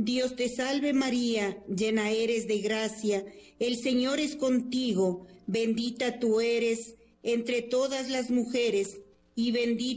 Dios te salve María, llena eres de gracia, el Señor es contigo, bendita tú eres entre todas las mujeres, y bendito